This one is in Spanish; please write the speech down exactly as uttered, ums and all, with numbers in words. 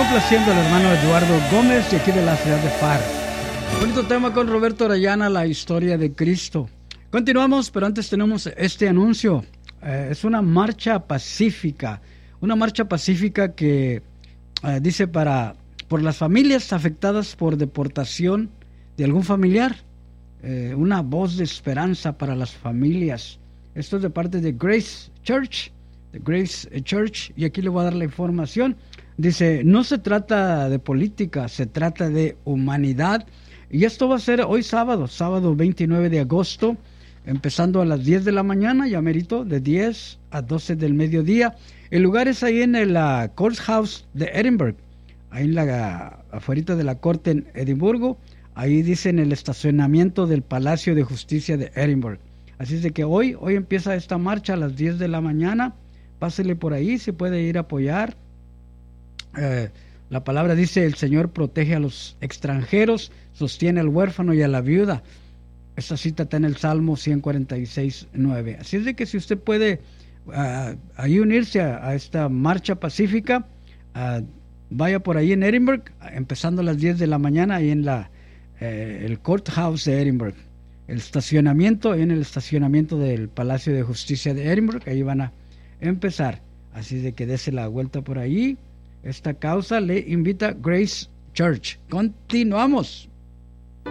complaciendo al hermano Eduardo Gómez de aquí de la ciudad de Far. Bonito tema con Roberto Orellana, la historia de Cristo. Continuamos, pero antes tenemos este anuncio. Eh, es una marcha pacífica, una marcha pacífica que eh, dice para por las familias afectadas por deportación de algún familiar. Eh, una voz de esperanza para las familias. Esto es de parte de Grace Church, de Grace Church, y aquí le voy a dar la información. Dice, no se trata de política, se trata de humanidad. Y esto va a ser hoy sábado, sábado veintinueve de agosto, empezando a las diez de la mañana, ya merito, de diez a doce del mediodía. El lugar es ahí en el uh, Courthouse de Edinburgh, ahí en la uh, afuerita de la corte en Edimburgo. Ahí dice en el estacionamiento del Palacio de Justicia de Edinburgh. Así es de que hoy, hoy empieza esta marcha a las diez de la mañana. Pásele por ahí, se puede ir a apoyar. Eh, la palabra dice, el Señor protege a los extranjeros, sostiene al huérfano y a la viuda. Esta cita está en el Salmo ciento cuarenta y seis, nueve. Así es de que si usted puede uh, ahí unirse a, a esta marcha pacífica, uh, vaya por ahí en Edinburgh, empezando a las diez de la mañana, ahí en la eh, el Courthouse de Edinburgh. El estacionamiento, en el estacionamiento del Palacio de Justicia de Edinburgh, ahí van a empezar. Así de que dése la vuelta por ahí. Esta causa le invita Grace Church. Continuamos.